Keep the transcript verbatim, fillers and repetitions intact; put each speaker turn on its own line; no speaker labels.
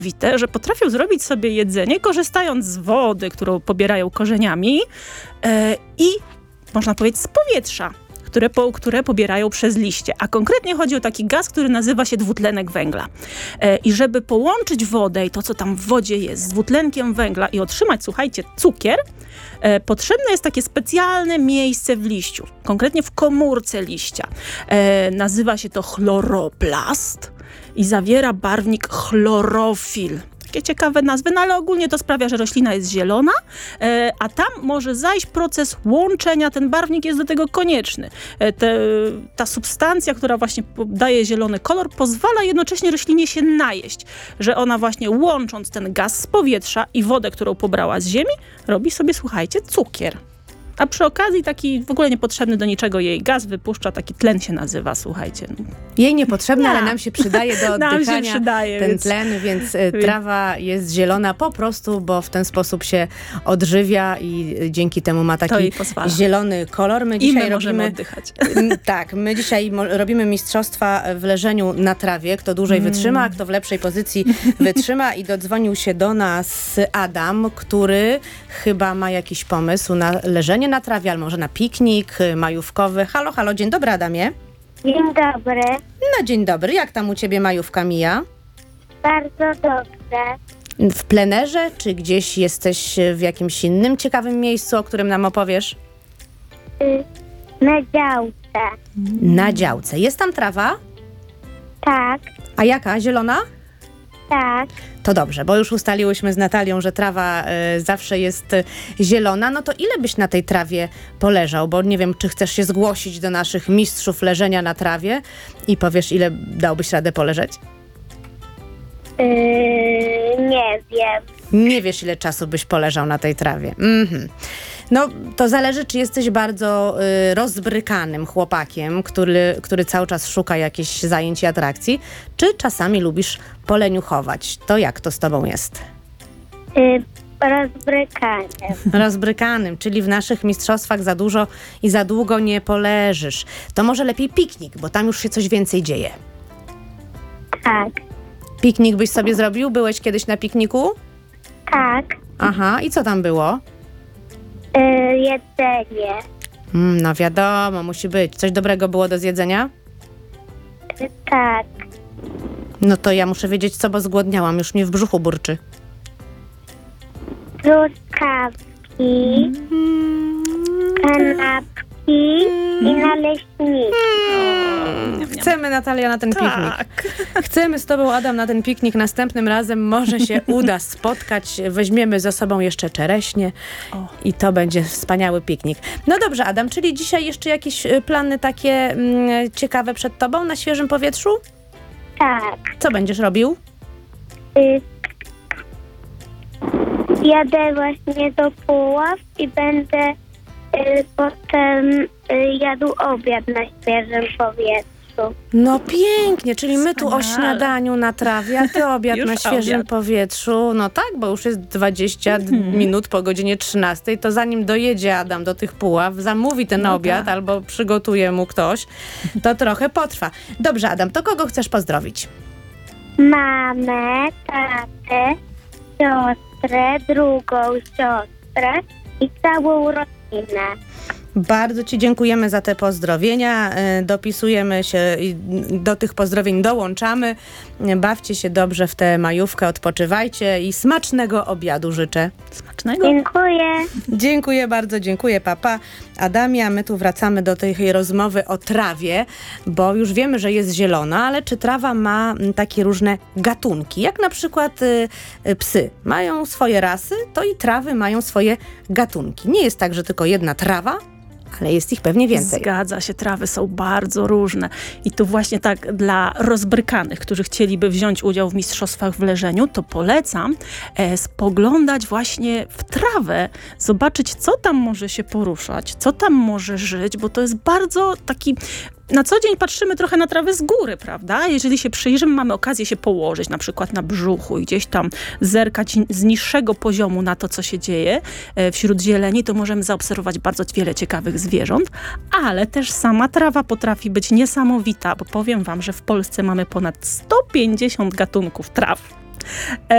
niesamowite, że potrafią zrobić sobie jedzenie, korzystając z wody, którą pobierają korzeniami yy, i można powiedzieć z powietrza, które, po, które pobierają przez liście. A konkretnie chodzi o taki gaz, który nazywa się dwutlenek węgla. E, I żeby połączyć wodę i to, co tam w wodzie jest, z dwutlenkiem węgla i otrzymać, słuchajcie, cukier, e, potrzebne jest takie specjalne miejsce w liściu, konkretnie w komórce liścia. E, nazywa się to chloroplast i zawiera barwnik chlorofil. Takie ciekawe nazwy, no ale ogólnie to sprawia, że roślina jest zielona, e, a tam może zajść proces łączenia, ten barwnik jest do tego konieczny. E, te, ta substancja, która właśnie daje zielony kolor, pozwala jednocześnie roślinie się najeść, że ona właśnie łącząc ten gaz z powietrza i wodę, którą pobrała z ziemi, robi sobie, słuchajcie, cukier. A przy okazji taki w ogóle niepotrzebny do niczego jej gaz wypuszcza, taki tlen się nazywa, słuchajcie.
Jej niepotrzebny,
Ja.
ale nam się przydaje do oddychania
nam się przydaje,
ten
więc...
tlen, więc trawa jest zielona po prostu, bo w ten sposób się odżywia i dzięki temu ma taki zielony kolor. My
I
dzisiaj
my możemy
robimy,
oddychać.
Tak, my dzisiaj mo- robimy mistrzostwa w leżeniu na trawie. Kto dłużej mm. wytrzyma, kto w lepszej pozycji wytrzyma i dodzwonił się do nas Adam, który chyba ma jakiś pomysł na leżenie na trawie, albo może na piknik majówkowy. Halo, halo, dzień dobry, Adamie.
Dzień dobry.
No dzień dobry, jak tam u ciebie majówka mija?
Bardzo dobrze.
W plenerze, czy gdzieś jesteś w jakimś innym ciekawym miejscu, o którym nam opowiesz?
Y, na działce.
Na działce. Jest tam trawa?
Tak,
A jaka? Zielona?
tak.
To dobrze, bo już ustaliłyśmy z Natalią, że trawa y, zawsze jest y, zielona. No to ile byś na tej trawie poleżał? Bo nie wiem, czy chcesz się zgłosić do naszych mistrzów leżenia na trawie i powiesz, ile dałbyś radę poleżeć?
Yy, nie wiem.
Nie wiesz, ile czasu byś poleżał na tej trawie. Mhm. No, to zależy, czy jesteś bardzo y, rozbrykanym chłopakiem, który, który cały czas szuka jakichś zajęć i atrakcji, czy czasami lubisz poleniuchować. To jak to z tobą jest?
Yy, rozbrykaniem.
Rozbrykanym, czyli w naszych mistrzostwach za dużo i za długo nie poleżysz. To może lepiej piknik, bo tam już się coś więcej dzieje.
Tak,
Piknik byś sobie zrobił? Byłeś kiedyś na pikniku?
tak.
Aha, i co tam było?
Yy, jedzenie.
Mm, no wiadomo, musi być. Coś dobrego było do zjedzenia?
Yy, tak.
No to ja muszę wiedzieć co, bo zgłodniałam. Już mnie w brzuchu burczy.
Truskawki, kanapki i naleśniki.
Chcemy, Natalia, na ten piknik.
Tak.
Chcemy z tobą, Adam, na ten piknik. Następnym razem może się uda spotkać. Weźmiemy ze sobą jeszcze czereśnie
O.
i to będzie wspaniały piknik. No dobrze, Adam, czyli dzisiaj jeszcze jakieś y, plany takie mm, ciekawe przed tobą na świeżym powietrzu?
Tak.
Co będziesz robił?
Yy, jadę właśnie do Puław i będę yy, potem yy, jadł obiad na świeżym powietrzu.
No pięknie, czyli my tu o
Wspaniale.
śniadaniu na trawie, a ty obiad
Już
na świeżym
obiad.
powietrzu. No tak, bo już jest dwadzieścia
Mhm.
minut po godzinie trzynastej, to zanim dojedzie Adam do tych Puław, zamówi ten
No
obiad
tak.
albo przygotuje mu ktoś, to trochę potrwa. Dobrze, Adam, to kogo chcesz pozdrowić?
Mamę, tatę, siostrę, drugą siostrę i całą rodzinę.
Bardzo ci dziękujemy za te pozdrowienia. E, Dopisujemy się i do tych pozdrowień dołączamy. Bawcie się dobrze w tę majówkę, odpoczywajcie i smacznego obiadu życzę.
Smacznego.
Dziękuję.
Dziękuję bardzo, dziękuję papa. Adamie, a my tu wracamy do tej rozmowy o trawie, bo już wiemy, że jest zielona, ale czy trawa ma mm, takie różne gatunki? Jak na przykład y, y, psy mają swoje rasy, to i trawy mają swoje gatunki. Nie jest tak, że tylko jedna trawa, ale jest ich pewnie więcej.
Zgadza się, trawy są bardzo różne. I tu właśnie tak dla rozbrykanych, którzy chcieliby wziąć udział w mistrzostwach w leżeniu, to polecam e, spoglądać właśnie w trawę, zobaczyć, co tam może się poruszać, co tam może żyć, bo to jest bardzo taki... Na co dzień patrzymy trochę na trawę z góry, prawda? Jeżeli się przyjrzymy, mamy okazję się położyć na przykład na brzuchu i gdzieś tam zerkać z niższego poziomu na to, co się dzieje e, wśród zieleni, to możemy zaobserwować bardzo wiele ciekawych zwierząt, ale też sama trawa potrafi być niesamowita, bo powiem wam, że w Polsce mamy ponad sto pięćdziesiąt gatunków traw. E,